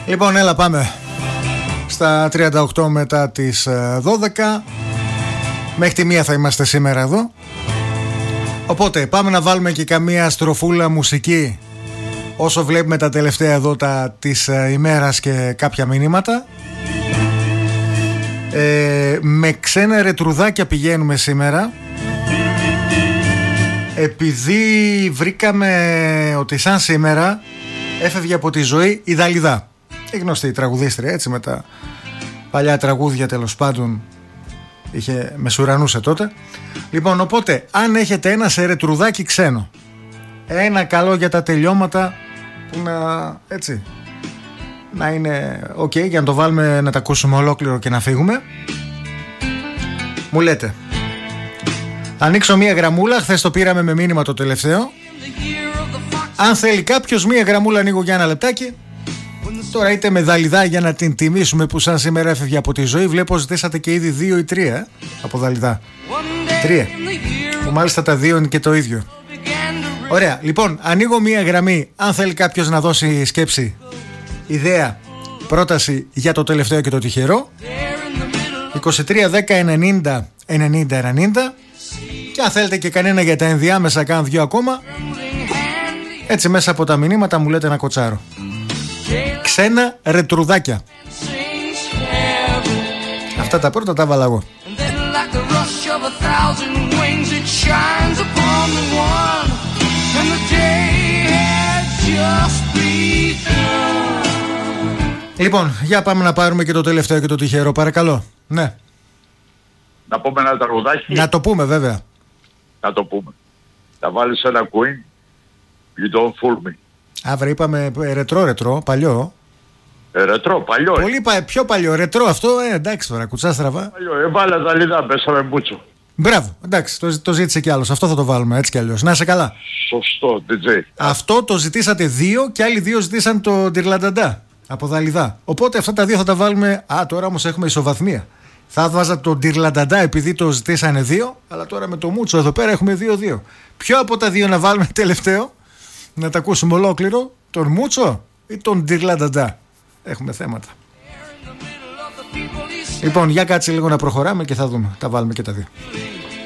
Λοιπόν, έλα πάμε στα 38 μετά τις 12. Μέχρι τη 1 θα είμαστε σήμερα εδώ. Οπότε πάμε να βάλουμε και καμία στροφούλα μουσική, όσο βλέπουμε τα τελευταία εδώ της ημέρας και κάποια μηνύματα. Με ξένα ρετρουδάκια πηγαίνουμε σήμερα, επειδή βρήκαμε ότι σαν σήμερα έφευγε από τη ζωή η Δαλιδά, η γνωστή τραγουδίστρια, έτσι, με τα παλιά τραγούδια, τέλος πάντων μεσουρανούσε τότε. Λοιπόν, οπότε αν έχετε ένα σε ρετρουδάκι ξένο, ένα καλό για τα τελειώματα, που έτσι να είναι ok, για να το βάλουμε, να τα ακούσουμε ολόκληρο και να φύγουμε, μου λέτε. Ανοίξω μία γραμμούλα, χθες το πήραμε με μήνυμα το τελευταίο. Αν θέλει κάποιος μία γραμμούλα, ανοίγω για ένα λεπτάκι. Τώρα είτε με Δαλιδά για να την τιμήσουμε που σαν σήμερα έφευγε από τη ζωή. Βλέπω ζητήσατε και ήδη 2 ή 3 από Δαλιδά. 3, που μάλιστα τα 2 είναι και το ίδιο. Ωραία, λοιπόν, ανοίγω μία γραμμή. Αν θέλει κάποιος να δώσει σκέψη, ιδέα, πρόταση για το τελευταίο και το τυχερό, 23 10 90 90 90. Και αν θέλετε και κανένα για τα ενδιάμεσα, κάνα 2 ακόμα. Έτσι μέσα από τα μηνύματα μου λέτε ένα κοτσάρο. Ξένα ρετρουδάκια. Αυτά τα πρώτα τα βάλα εγώ. Λοιπόν, για πάμε να πάρουμε και το τελευταίο και το τυχερό, παρακαλώ. Ναι. Να πούμε ένα τραγουδάκι. Να το πούμε, βέβαια. Να το πούμε. Θα βάλεις ένα Queen, You Don't Fool Me. Αύριο είπαμε ρετρό, παλιό. Ρετρό, παλιό. Πολύ πιο παλιό, ρετρό αυτό, εντάξει τώρα, κουτσά στραβά. Παλιό, βάλε Δαλιδά, πέσαμε μπούτσο. Μπράβο, εντάξει, το ζήτησε κι άλλος. Αυτό θα το βάλουμε, έτσι κι αλλιώς. Να είσαι καλά. Σωστό, DJ. Αυτό το ζητήσατε 2 και άλλοι 2 ζητήσαν το Ντυρλανταντά από Δαλιδά. Οπότε αυτά τα 2 θα τα βάλουμε. Τώρα όμως έχουμε ισοβαθμία. Θα βάζα το Ντυρλανταντά επειδή το ζητήσανε 2, αλλά τώρα με το Μούτσο εδώ πέρα έχουμε 2-2. Ποιο από τα 2 να βάλουμε τελευταίο, να τα ακούσουμε ολόκληρο, τον Μούτσο ή τον Ντυρλανταντά? Έχουμε θέματα. Λοιπόν, για κάτσε λίγο να προχωράμε και θα δούμε. Τα βάλουμε και τα 2.